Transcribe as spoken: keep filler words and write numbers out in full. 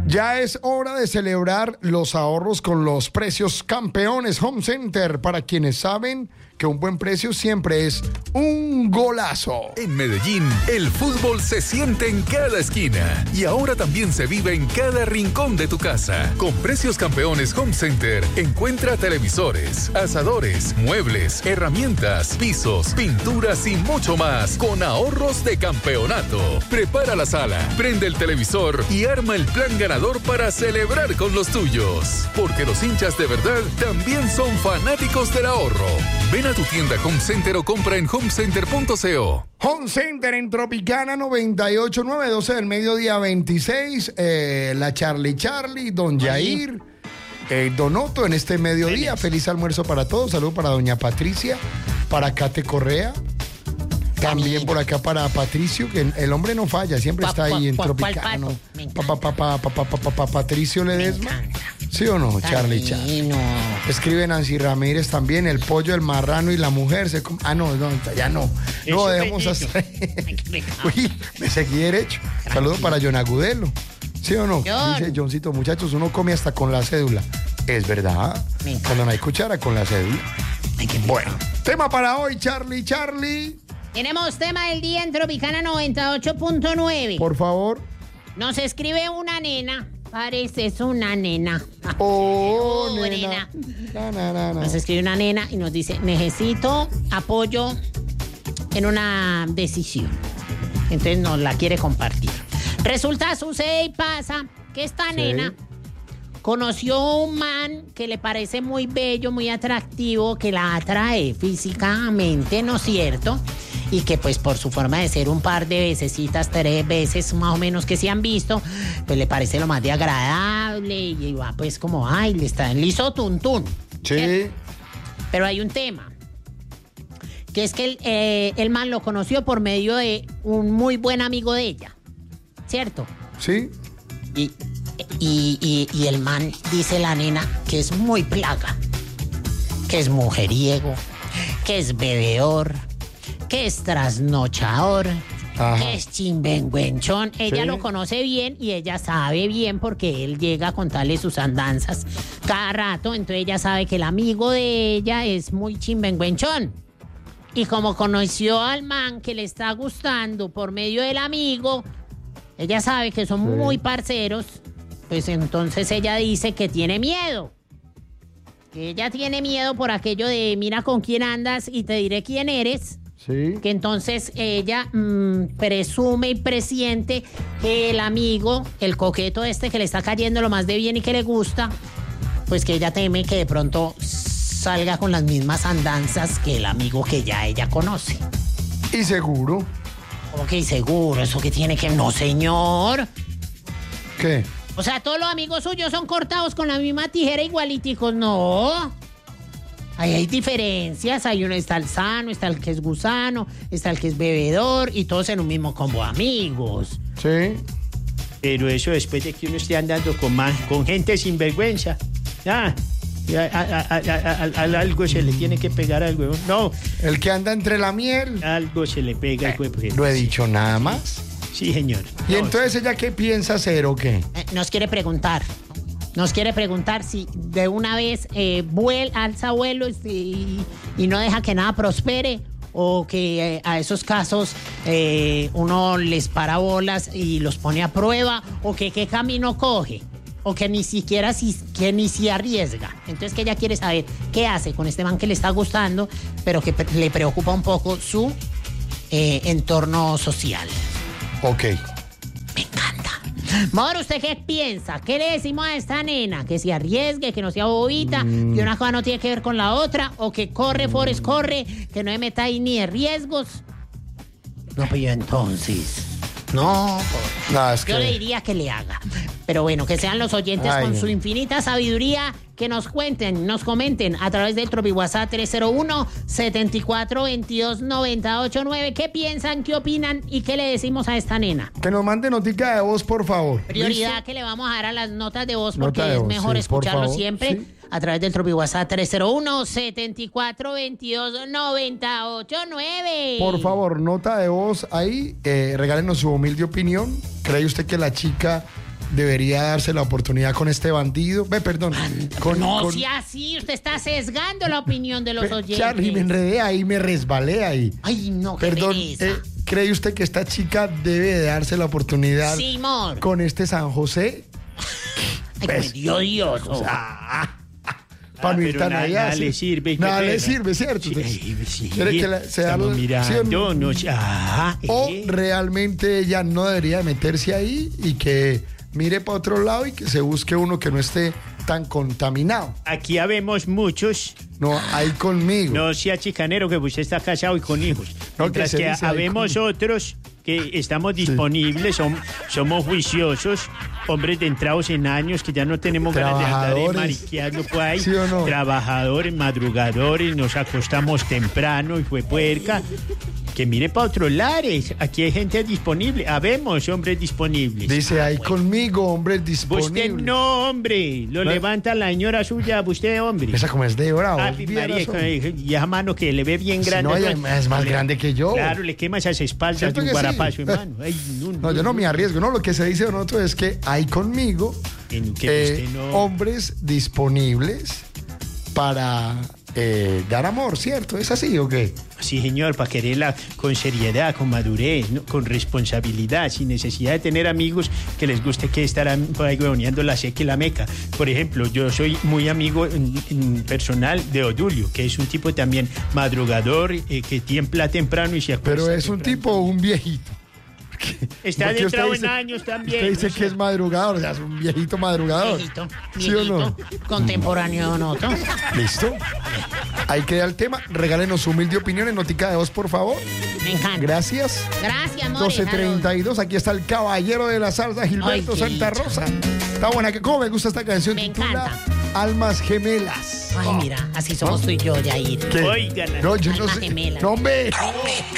Ya es hora de celebrar los ahorros con los precios campeones Home Center. Para quienes saben que un buen precio siempre es un golazo. En Medellín, el fútbol se siente en cada esquina y ahora también se vive en cada rincón de tu casa. Con precios campeones Home Center, encuentra televisores, asadores, muebles, herramientas, pisos, pinturas y mucho más con ahorros de campeonato. Prepara la sala, prende el televisor y arma el plan ganador para celebrar con los tuyos. Porque los hinchas de verdad también son fanáticos del ahorro. Ven a tu tienda Home Center o compra en home center punto co. Home Center en Tropicana noventa y ocho nueve, doce del mediodía veintiséis. Eh, la Charlie Charlie, Don Yair, eh, Donoto en este mediodía. Feliz almuerzo para todos. Saludos para Doña Patricia, para Kate Correa. También por acá para Patricio, que el hombre no falla, siempre está ahí en Tropicana. Patricio Ledesma. ¿Sí o no, Charlie Charlie? Escribe Nancy Ramírez también, el pollo, el marrano y la mujer. Se com- ah, no, no, ya no. No, dejemos hasta. Uy, me seguí derecho. Saludos para John Agudelo. ¿Sí o no? John. Dice Johncito, muchachos, uno come hasta con la cédula. Es verdad. Cuando no hay cuchara, con la cédula. Bueno, tema para hoy, Charlie Charlie. Tenemos tema del día en Tropicana noventa y ocho punto nueve. Por favor. Nos escribe una nena. Pareces una nena. Oh, Oh, nena. nena. Na, na, na, na. Nos escribe una nena y nos dice, necesito apoyo en una decisión. Entonces nos la quiere compartir. Resulta, sucede y pasa que esta Sí. nena conoció a un man que le parece muy bello, muy atractivo, que la atrae físicamente, ¿no es cierto? Y que pues por su forma de ser un par de vecesitas, tres veces más o menos que se han visto, pues le parece lo más de agradable y va pues como, ay, le está en liso tuntún. Sí. Pero hay un tema, que es que el, eh, el man lo conoció por medio de un muy buen amigo de ella, ¿cierto? Sí. Y, y, y, y el man dice la nena que es muy plaga, que es mujeriego, que es bebedor, que es trasnochador, Ajá. que es chimbenguenchón. Ella Sí. lo conoce bien y ella sabe bien porque él llega a contarle sus andanzas cada rato. Entonces ella sabe que el amigo de ella es muy chimbenguenchón. Y como conoció al man que le está gustando por medio del amigo, ella sabe que son Sí. muy parceros, pues entonces ella dice que tiene miedo. Que ella tiene miedo por aquello de mira con quién andas y te diré quién eres. Sí. Que entonces ella mmm, presume y presiente que el amigo, el coqueto este que le está cayendo lo más de bien y que le gusta, pues que ella teme que de pronto salga con las mismas andanzas que el amigo que ya ella conoce. Y seguro. ¿Cómo que seguro? ¿Eso que tiene que...? No, señor. ¿Qué? O sea, todos los amigos suyos son cortados con la misma tijera igualiticos. No. Ahí hay diferencias. Hay uno, está el sano, está el que es gusano, está el que es bebedor y todos en un mismo combo amigos. Sí. Pero eso después de que uno esté andando con, más, con gente sin vergüenza. Ah, y a, a- a- a- a- a- a algo se le tiene que pegar al huevón. No, El que anda entre la miel. algo se le pega al huevón. No he dicho nada más. Sí, señor. ¿Y No, entonces ella qué piensa hacer o qué? Eh, nos quiere preguntar. Nos quiere preguntar si de una vez eh, vuel, alza vuelo y, y no deja que nada prospere, o que eh, a esos casos eh, uno les para bolas y los pone a prueba, o que qué camino coge, o que ni siquiera si, que ni se arriesga. Entonces que ella quiere saber qué hace con este man que le está gustando, pero que pre- le preocupa un poco su eh, entorno social. Ok. Me encanta. Mor, ¿usted qué piensa? ¿Qué le decimos a esta nena? ¿Que se arriesgue, que no sea bobita, Mm. que una cosa no tiene que ver con la otra, o que corre, Forrest, corre, que no se meta ahí ni de riesgos? No, pues yo entonces... No, por- Nada, es yo que- le diría que le haga. Pero bueno, que sean los oyentes Ay, con no. su infinita sabiduría que nos cuenten, nos comenten a través del Tropi WhatsApp tres cero uno, setenta y cuatro, veintidós, noventa y ocho nueve. ¿Qué piensan, qué opinan y qué le decimos a esta nena? Que nos mande notica de voz, por favor. Prioridad ¿Listo? que le vamos a dar a las notas de voz Nota porque de es voz, mejor sí, por escucharlo favor, siempre sí. a través del Tropi WhatsApp tres cero uno, setenta y cuatro, veintidós, noventa y ocho nueve. Por favor, nota de voz ahí. Eh, regálenos su humilde opinión. ¿Cree usted que la chica debería darse la oportunidad con este bandido. Ve, perdón. Con, no con- sea así, usted está sesgando la opinión de los Pe- oyentes. Charlie, me enredé ahí, me resbalé ahí. Ay, no, qué Perdón, pereza. eh, ¿cree usted que esta chica debe de darse la oportunidad Simón. con este San José? Ay, pues, qué odioso. Ah, para no ir pero tan nada, allá. nada sí. le sirve, qué Nada le pena. sirve, ¿cierto? Sí, Entonces, ay, sí, ¿quiere que la- sea estamos lo- mirando, sí o no? no, ah, O eh. realmente ella no debería de meterse ahí y que mire para otro lado y que se busque uno que no esté tan contaminado. Aquí habemos muchos. No, ahí conmigo. No sea chicanero que usted está casado y con hijos. No, Mientras que se que, dice ahí habemos con- otros que estamos disponibles, som- somos juiciosos, hombres de entrados en años que ya no tenemos ganas de andar Trabajadores. mariqueando por ahí. ¿Sí o no? Trabajadores, madrugadores, nos acostamos temprano y fue puerca. Que mire para otros lares. Aquí hay gente disponible. Habemos hombres disponibles. Dice ahí conmigo, hombre disponible. Usted no, hombre. Lo No. levanta la señora suya, usted, hombre. Esa como es de bravo. Ave vieras, María, hombre. con- y esa mano que le ve bien Si grande. no, ella ¿no? es más Le- grande que yo. Claro, le quema esas espaldas ¿Cierto de un que sí? guarapazo, hermano. Ay, no, No, yo no me arriesgo. No, lo que se dice de nosotros es que hay conmigo Que no- que eh, usted no- hombres disponibles para eh, dar amor, ¿cierto? ¿Es así o qué? Sí, señor, para quererla con seriedad, con madurez, ¿no? Con responsabilidad, sin necesidad de tener amigos que les guste que estarán por ahí huevoneando la seca y la meca. Por ejemplo, yo soy muy amigo mm, mm, personal de Odulio, que es un tipo también madrugador, eh, que tiembla temprano y se acuesta Pero es un temprano. tipo o un viejito. Está Porque usted adentrado dice- en años también. Usted dice o sea. que es madrugador, o sea, es un viejito madrugador. Viejito, ¿Sí o no? viejito, contemporáneo, ¿no? ¿Listo? Ahí queda el tema. Regálenos su humilde opinión en notica de voz, por favor. Me encanta. Gracias. Gracias, amor. doce treinta y dos, aquí está el caballero de la salsa, Gilberto Ay, qué Santa dicha. Rosa. Está buena. ¿Cómo me gusta esta canción? Me Titula encanta. Almas Gemelas. Ay, mira, así somos tú y yo, Yair. ¿Qué? Óigala. No, yo no Almas sé. gemelas. No, hombre.